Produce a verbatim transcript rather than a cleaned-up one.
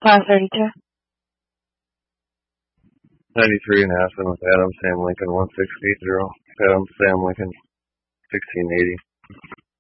Class thirty-two. ninety-three and a half, and with Adam Sam Lincoln one six eight zero. Adam Sam Lincoln sixteen eighty.